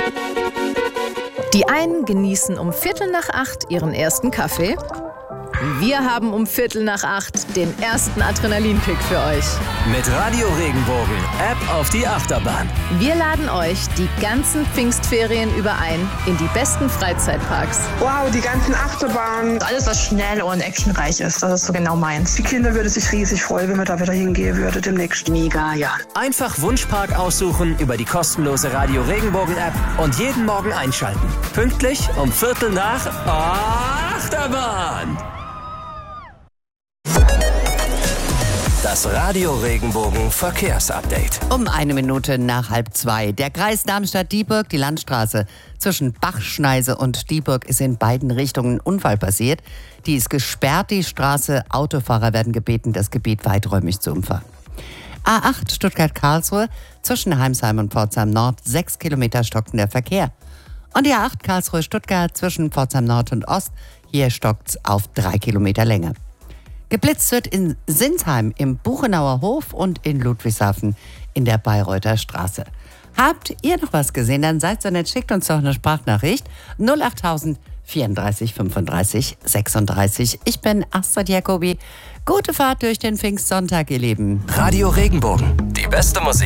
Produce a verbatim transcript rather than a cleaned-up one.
Die einen genießen um Viertel nach acht ihren ersten Kaffee. Wir haben um Viertel nach acht den ersten Adrenalinkick für euch. Mit Radio Regenbogen, App auf die Achterbahn. Wir laden euch die ganzen Pfingstferien über ein in die besten Freizeitparks. Wow, die ganzen Achterbahnen. Alles, was schnell und actionreich ist, das ist so genau meins. Die Kinder würden sich riesig freuen, wenn wir da wieder hingehen würden demnächst. Mega, ja. Einfach Wunschpark aussuchen über die kostenlose Radio Regenbogen App und jeden Morgen einschalten. Pünktlich um Viertel nach Achterbahn. Das Radio Regenbogen Verkehrsupdate. Um eine Minute nach halb zwei. Der Kreis Darmstadt-Dieburg, die Landstraße zwischen Bachschneise und Dieburg ist in beiden Richtungen ein Unfall passiert. Die ist gesperrt, die Straße. Autofahrer werden gebeten, das Gebiet weiträumig zu umfahren. A acht Stuttgart-Karlsruhe zwischen Heimsheim und Pforzheim Nord, sechs Kilometer stockender Verkehr. Und die A acht Karlsruhe-Stuttgart zwischen Pforzheim Nord und Ost, hier stockt's auf drei Kilometer Länge. Geblitzt wird in Sinsheim im Buchenauer Hof und in Ludwigshafen in der Bayreuther Straße. Habt ihr noch was gesehen? Dann seid so nett, schickt uns doch eine Sprachnachricht. null achttausend vierunddreißig fünfunddreißig sechsunddreißig. Ich bin Astrid Jacobi. Gute Fahrt durch den Pfingstsonntag, ihr Lieben. Radio Regenbogen, die beste Musik.